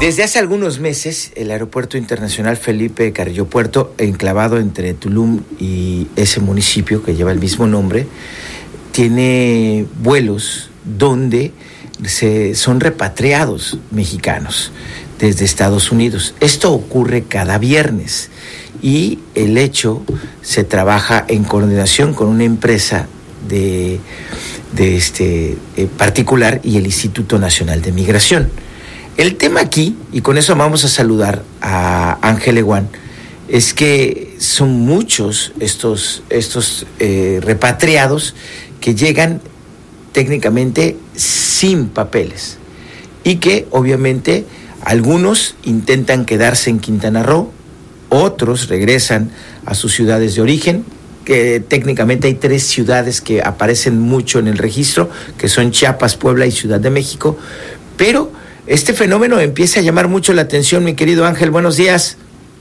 Desde hace algunos meses, el Aeropuerto Internacional Felipe Carrillo Puerto, enclavado entre Tulum y ese municipio que lleva el mismo nombre, tiene vuelos donde son repatriados mexicanos desde Estados Unidos. Esto ocurre cada viernes y el hecho se trabaja en coordinación con una empresa de particular y el Instituto Nacional de Migración. El tema aquí, y con eso vamos a saludar a Ángel Eguán, es que son muchos estos repatriados que llegan técnicamente sin papeles y que obviamente algunos intentan quedarse en Quintana Roo, otros regresan a sus ciudades de origen, que técnicamente hay 3 ciudades que aparecen mucho en el registro, que son Chiapas, Puebla y Ciudad de México, pero este fenómeno empieza a llamar mucho la atención, mi querido Ángel. Buenos días.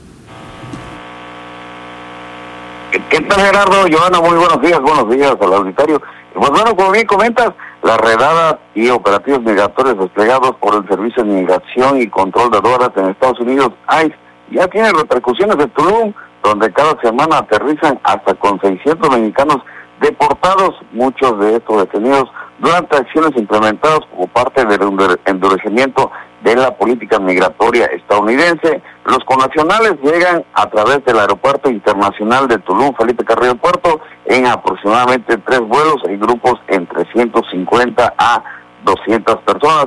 ¿Qué tal, Gerardo? Joana, muy buenos días al auditorio. Pues bueno, como bien comentas, las redadas y operativos migratorios desplegados por el Servicio de Migración y Control de Aduanas en Estados Unidos, ICE, ya tienen repercusiones en Tulum, donde cada semana aterrizan hasta con 600 mexicanos deportados, muchos de estos detenidos durante acciones implementadas como parte del endurecimiento de la política migratoria estadounidense. Los connacionales llegan a través del Aeropuerto Internacional de Tulum, Felipe Carrillo Puerto, en aproximadamente 3 vuelos y grupos entre 150 a 200 personas.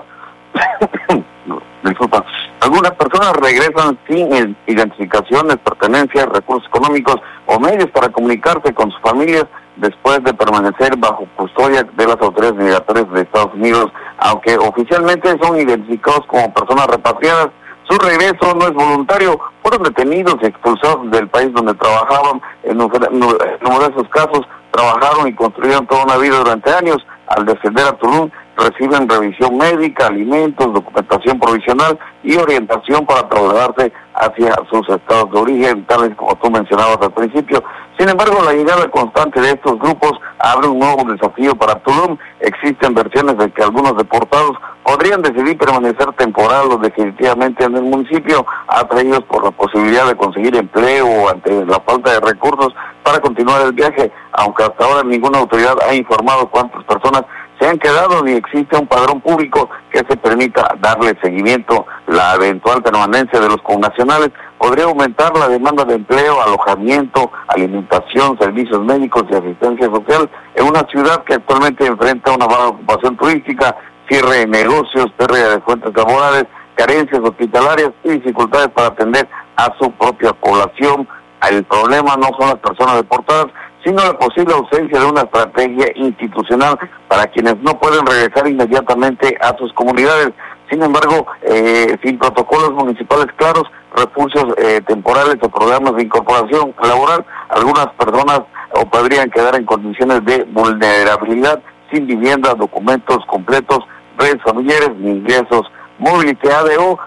Disculpa. Algunas personas regresan sin identificaciones, pertenencias, recursos económicos o medios para comunicarse con sus familias después de permanecer bajo custodia de las autoridades migratorias de Estados Unidos. Aunque oficialmente son identificados como personas repatriadas, su regreso no es voluntario. Fueron detenidos y expulsados del país donde trabajaban. En numerosos casos trabajaron y construyeron toda una vida durante años. Al descender a Tulum, reciben revisión médica, alimentos, documentación provisional y orientación para trasladarse hacia sus estados de origen, tales como tú mencionabas al principio. Sin embargo, la llegada constante de estos grupos abre un nuevo desafío para Tulum. Existen versiones de que algunos deportados podrían decidir permanecer temporal o definitivamente en el municipio, atraídos por la posibilidad de conseguir empleo o ante la falta de recursos para continuar el viaje, aunque hasta ahora ninguna autoridad ha informado cuántas personas se han quedado ni existe un padrón público que se permita darle seguimiento. La eventual permanencia de los connacionales podría aumentar la demanda de empleo, alojamiento, alimentación, servicios médicos y asistencia social en una ciudad que actualmente enfrenta una baja ocupación turística, cierre de negocios, pérdida de fuentes laborales, carencias hospitalarias y dificultades para atender a su propia población. El problema no son las personas deportadas, sino la posible ausencia de una estrategia institucional para quienes no pueden regresar inmediatamente a sus comunidades. Sin embargo, sin protocolos municipales claros, refugios temporales o programas de incorporación laboral, algunas personas podrían quedar en condiciones de vulnerabilidad, sin vivienda, documentos completos, redes familiares ni ingresos. Mobility ADO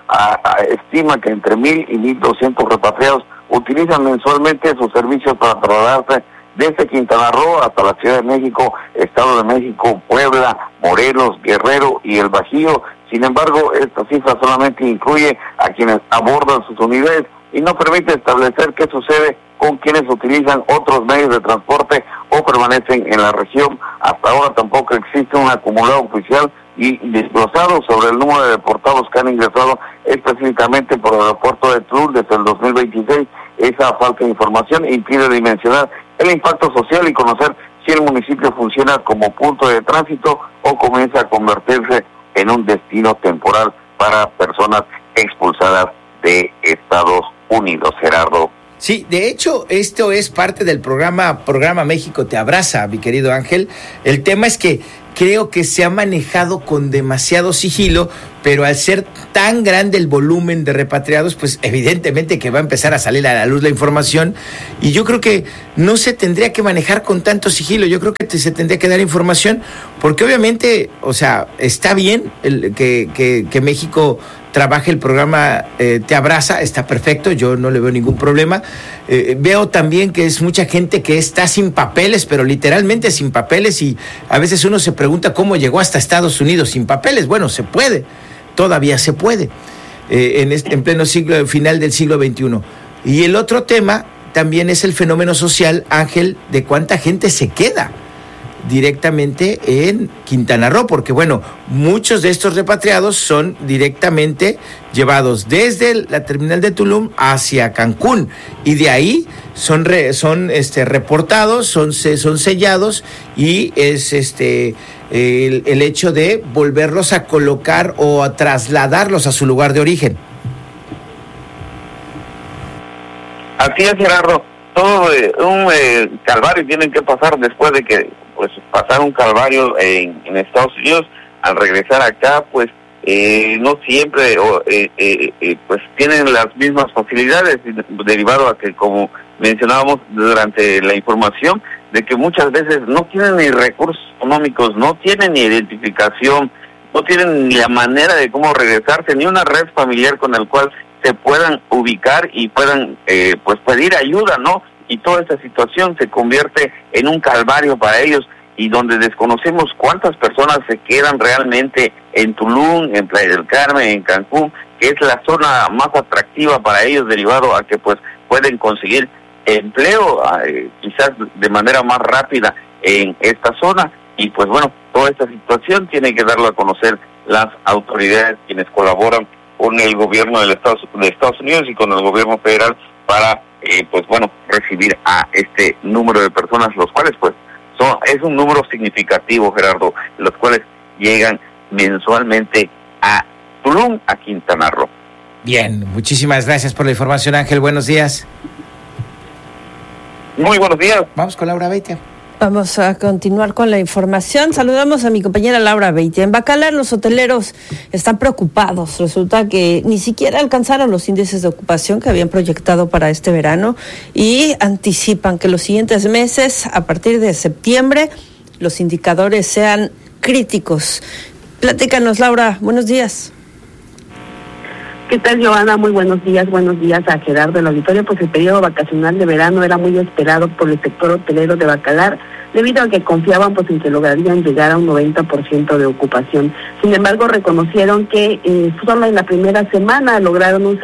estima que entre 1,000 y 1,200 repatriados utilizan mensualmente sus servicios para trasladarse desde Quintana Roo hasta la Ciudad de México, Estado de México, Puebla, Morelos, Guerrero y el Bajío. Sin embargo, esta cifra solamente incluye a quienes abordan sus unidades y no permite establecer qué sucede con quienes utilizan otros medios de transporte o permanecen en la región. Hasta ahora tampoco existe un acumulado oficial y desglosado sobre el número de deportados que han ingresado específicamente por el aeropuerto de Tulum desde el 2026. Esa falta de información impide dimensionar el impacto social y conocer si el municipio funciona como punto de tránsito o comienza a convertirse en un destino temporal para personas expulsadas de Estados Unidos. Gerardo. Sí, de hecho, esto es parte del programa México Te Abraza, mi querido Ángel. El tema es que creo que se ha manejado con demasiado sigilo, pero al ser tan grande el volumen de repatriados, pues evidentemente que va a empezar a salir a la luz la información, y yo creo que no se tendría que manejar con tanto sigilo. Yo creo que se tendría que dar información, porque obviamente, o sea, está bien que México trabaje el programa Te Abraza, está perfecto, yo no le veo ningún problema. Veo también que es mucha gente que está sin papeles, pero literalmente sin papeles, y a veces uno se pregunta cómo llegó hasta Estados Unidos sin papeles. Bueno, se puede, todavía se puede. en pleno final del siglo XXI. Y el otro tema también es el fenómeno social, Ángel, de cuánta gente se queda directamente en Quintana Roo, porque bueno, muchos de estos repatriados son directamente llevados desde la terminal de Tulum hacia Cancún, y de ahí son reportados, son sellados, y es el hecho de volverlos a colocar o a trasladarlos a su lugar de origen. Así es, Gerardo. Todo un calvario tienen que pasar después de que pues pasar un calvario en Estados Unidos. Al regresar acá, pues no siempre pues tienen las mismas facilidades, derivado a que, como mencionábamos durante la información, de que muchas veces no tienen ni recursos económicos, no tienen ni identificación, no tienen ni la manera de cómo regresarse, ni una red familiar con el cual se puedan ubicar y puedan pues pedir ayuda, ¿no? Y toda esta situación se convierte en un calvario para ellos, y donde desconocemos cuántas personas se quedan realmente en Tulum, en Playa del Carmen, en Cancún, que es la zona más atractiva para ellos, derivado a que pues pueden conseguir empleo quizás de manera más rápida en esta zona. Y pues bueno, toda esta situación tiene que darlo a conocer las autoridades, quienes colaboran con el gobierno de Estados Unidos y con el gobierno federal para pues bueno, recibir a este número de personas, los cuales pues es un número significativo, Gerardo, los cuales llegan mensualmente a Tulum, a Quintana Roo. Bien, muchísimas gracias por la información, Ángel. Buenos días. Muy buenos días. Vamos con Laura Beitia. Vamos a continuar con la información. Saludamos a mi compañera Laura Beitia. En Bacalar los hoteleros están preocupados. Resulta que ni siquiera alcanzaron los índices de ocupación que habían proyectado para este verano, y anticipan que los siguientes meses, a partir de septiembre, los indicadores sean críticos. Platícanos, Laura. Buenos días. ¿Qué tal, Joana? Muy buenos días a Gerardo del auditorio. Pues el periodo vacacional de verano era muy esperado por el sector hotelero de Bacalar, debido a que confiaban pues en que lograrían llegar a un 90% de ocupación. Sin embargo, reconocieron que solo en la primera semana lograron un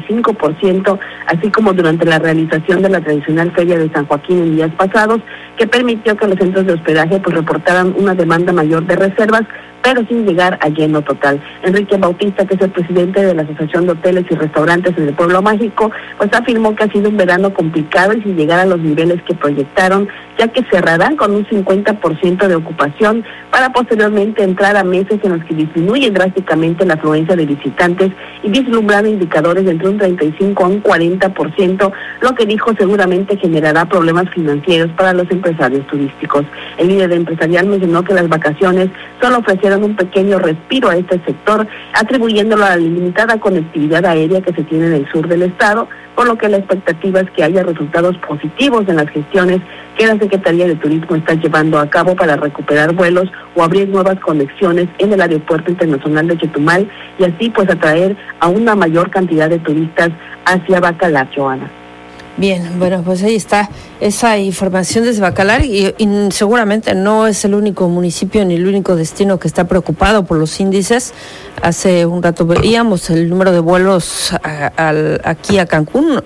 75%, así como durante la realización de la tradicional Feria de San Joaquín en días pasados, que permitió que los centros de hospedaje pues reportaran una demanda mayor de reservas, pero sin llegar a lleno total. Enrique Bautista, que es el presidente de la Asociación de Hoteles y Restaurantes en el Pueblo Mágico, pues afirmó que ha sido un verano complicado y sin llegar a los niveles que proyectaron, ya que cerrarán con un 50% de ocupación para posteriormente entrar a meses en los que disminuye drásticamente la afluencia de visitantes y vislumbrar indicadores de entre un 35 a un 40%, lo que dijo seguramente generará problemas financieros para los empresarios turísticos. El líder empresarial mencionó que las vacaciones solo ofrecieron un pequeño respiro a este sector, atribuyéndolo a la limitada conectividad aérea que se tiene en el sur del estado, por lo que la expectativa es que haya resultados positivos en las gestiones que la Secretaría de Turismo está llevando a cabo para recuperar vuelos o abrir nuevas conexiones en el Aeropuerto Internacional de Chetumal, y así pues atraer a una mayor cantidad de turistas hacia Bacalar, Joana. Bien, bueno, pues ahí está esa información desde Bacalar, y seguramente no es el único municipio ni el único destino que está preocupado por los índices. Hace un rato veíamos el número de vuelos aquí a Cancún.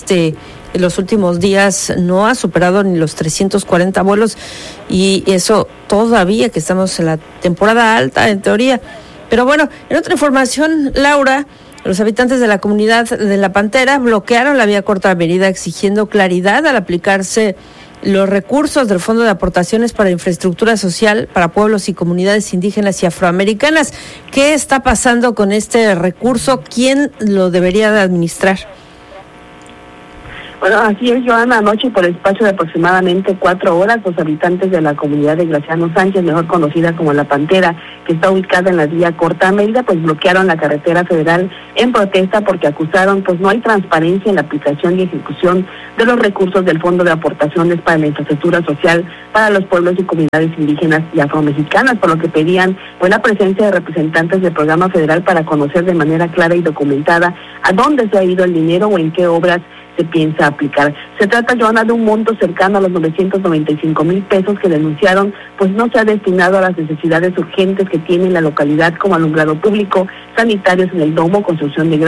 En los últimos días no ha superado ni los 340 vuelos, y eso todavía que estamos en la temporada alta, en teoría. Pero bueno, en otra información, Laura, los habitantes de la comunidad de La Pantera bloquearon la vía Corta Avenida exigiendo claridad al aplicarse los recursos del Fondo de Aportaciones para Infraestructura Social para Pueblos y Comunidades Indígenas y Afroamericanas. ¿Qué está pasando con este recurso? ¿Quién lo debería de administrar? Bueno, así es, Joana. Anoche, por espacio de aproximadamente 4 horas, los habitantes de la comunidad de Graciano Sánchez, mejor conocida como La Pantera, que está ubicada en la vía Corta Mérida, pues bloquearon la carretera federal en protesta porque acusaron pues no hay transparencia en la aplicación y ejecución de los recursos del Fondo de Aportaciones para la Infraestructura Social para los Pueblos y Comunidades Indígenas y Afromexicanas, por lo que pedían pues la presencia de representantes del programa federal para conocer de manera clara y documentada a dónde se ha ido el dinero o en qué obras se piensa aplicar. Se trata, Joana, de un monto cercano a los 995,000 pesos que denunciaron, pues no se ha destinado a las necesidades urgentes que tiene la localidad, como alumbrado público, sanitarios en el domo, construcción de